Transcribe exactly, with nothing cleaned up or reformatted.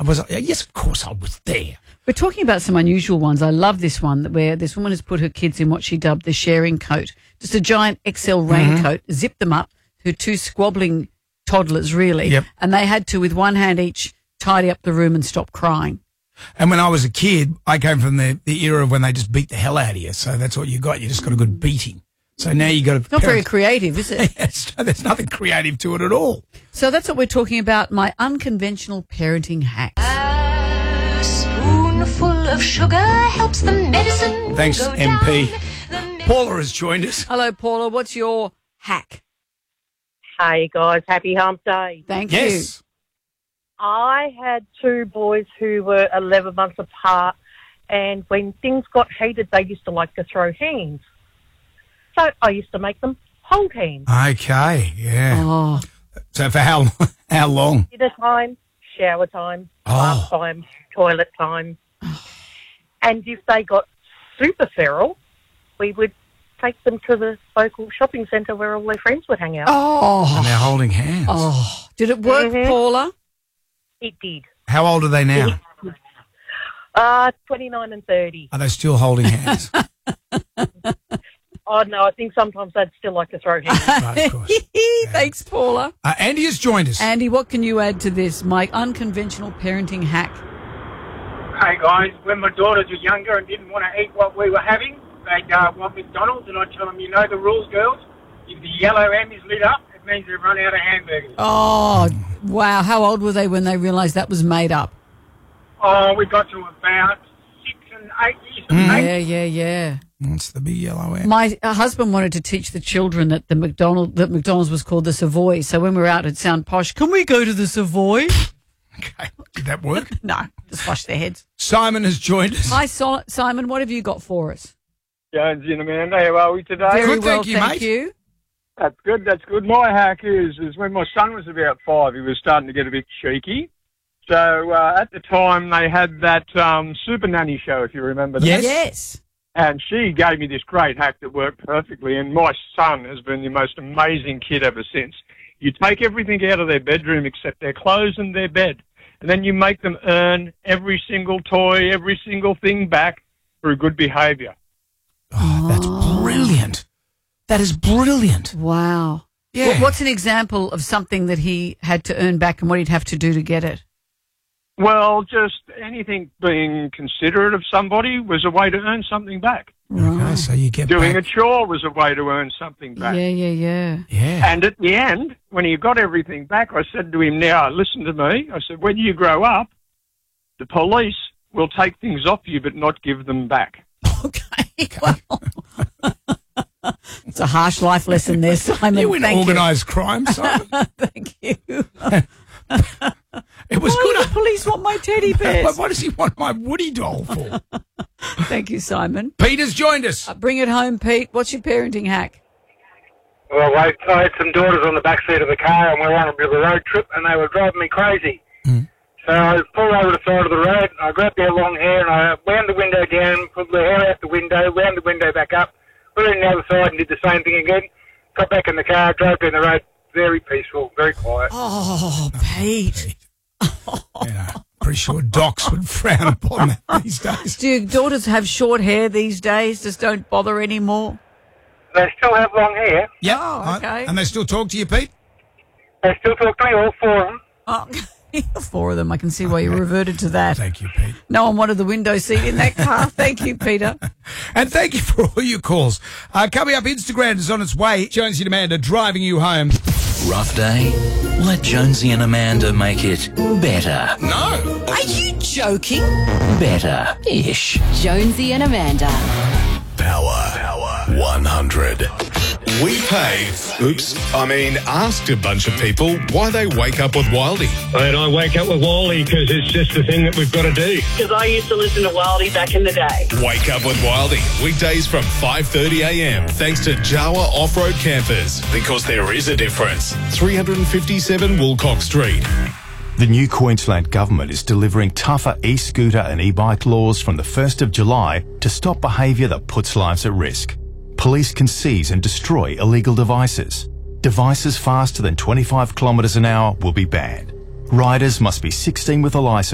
Was I? Yes, of course I was there. We're talking about some unusual ones. I love this one where this woman has put her kids in what she dubbed the sharing coat. Just a giant X L raincoat, mm-hmm. zipped them up, her two squabbling toddlers, really. Yep. And they had to, with one hand each, tidy up the room and stop crying. And when I was a kid, I came from the, the era of when they just beat the hell out of you. So that's what you got. You just got a good beating. So now you got to... It's not very creative, is it? Yes, there's nothing creative to it at all. So that's what we're talking about, my unconventional parenting hacks. A spoonful of sugar helps the medicine Thanks, go M P. down. Paula has joined us. Hello, Paula. What's your hack? Hey, guys. Happy hump day. Thank you. Yes. I had two boys who were eleven months apart, and when things got heated, they used to like to throw hands. So I used to make them hold hands. Okay, yeah. Oh, So for how how long? Dinner time, shower time, Oh. bath time, toilet time. And if they got super feral, we would take them to the local shopping centre where all their friends would hang out. oh, And they're holding hands. oh. Did it work, Mhm. Paula? It did. How old are they now? Uh, twenty-nine and thirty. Are they still holding hands? Oh, no, I think sometimes they'd still like to throw hands. Right, of course. Thanks, Paula. Uh, Andy has joined us. Andy, what can you add to this, my unconventional parenting hack? Hey guys, when my daughters were younger and didn't want to eat what we were having, they'd uh, want McDonald's, and I'd tell them, you know the rules, girls. If the yellow M is lit up, it means they've run out of hamburgers. Oh, wow. How old were they when they realised that was made up? Oh, we got to about six and eight years of age. Yeah, yeah, yeah. It's the big yellow M. My uh, husband wanted to teach the children that the McDonald that McDonald's was called the Savoy. So when we were out, it'd sound posh. Can we go to the Savoy? Okay, did that work? No, just wash their heads. Simon has joined us. Hi, so- Simon. What have you got for us? Jonesy and Amanda, how are we today? Very Good, well, thank you, mate. you. That's good, that's good. My hack is, is when my son was about five, he was starting to get a bit cheeky. So uh, at the time, they had that um, Super Nanny show, if you remember that. Yes. Yes. And she gave me this great hack that worked perfectly, and my son has been the most amazing kid ever since. You take everything out of their bedroom except their clothes and their bed, and then you make them earn every single toy, every single thing back through good behaviour. Oh, that's brilliant. That is brilliant. Wow. Yeah. What- What's an example of something that he had to earn back and what he'd have to do to get it? Well, just anything being considerate of somebody was a way to earn something back. Okay, so you get Doing back. a chore was a way to earn something back. Yeah, yeah, yeah. Yeah. And at the end, when he got everything back, I said to him, now, listen to me. I said, when you grow up, the police will take things off you but not give them back. Okay. Well, it's a harsh life lesson there, Simon. You in Thank organised crime, Simon. you. Thank you. It was Why good. do the police want my teddy But bears? what does he want my Woody doll for? Thank you, Simon. Peter's joined us. Uh, bring it home, Pete. What's your parenting hack? Well, I, I had some daughters on the back seat of the car, and we were on a bit of a road trip, and they were driving me crazy. Mm. So I pulled over the side of the road, I grabbed their long hair, and I wound the window down, put the hair out the window, wound the window back up, put it on the other side, and did the same thing again. Got back in the car, drove down the road, very peaceful, very quiet. Oh, Pete. You know, pretty sure docs would frown upon that these days. Do your daughters have short hair these days? Just don't bother anymore? They still have long hair. Yeah. Oh, okay. And they still talk to you, Pete? They still talk to me, all four of them. Oh, four of them. I can see why you reverted to that. Thank you, Pete. No one wanted the window seat in that car. Thank you, Peter. And thank you for all your calls. Uh, coming up, Instagram is on its way. Jonesy and Amanda driving you home. Rough day? Let Jonesy and Amanda make it better. No. Are you joking? Better-ish. Jonesy and Amanda. Power. Power. one hundred. We paid, oops, I mean asked a bunch of people why they wake up with Wildy. And I wake up with Wally because it's just the thing that we've got to do. Because I used to listen to Wildy back in the day. Wake up with Wildy, weekdays from five thirty a m thanks to Jawa Off-Road Campers. Because there is a difference. three fifty-seven Woolcock Street. The new Queensland Government is delivering tougher e-scooter and e-bike laws from the first of July to stop behaviour that puts lives at risk. Police can seize and destroy illegal devices. Devices faster than twenty-five kilometres an hour will be banned. Riders must be sixteen with a licence